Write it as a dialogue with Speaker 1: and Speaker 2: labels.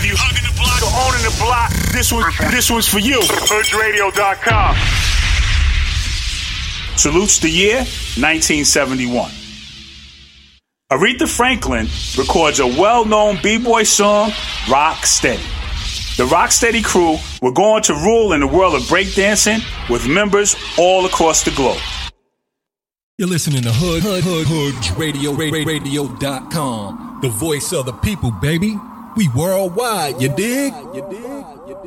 Speaker 1: Whether you hugging the block or owning the block, this one's for you. HoodRadio.com. Salutes the year 1971. Aretha Franklin records a well-known b-boy song, Rock Steady. The Rocksteady crew were going to rule in the world of breakdancing with members all across the globe.
Speaker 2: You're listening to HoodRadio.com, the voice of the people, baby. We worldwide, you dig?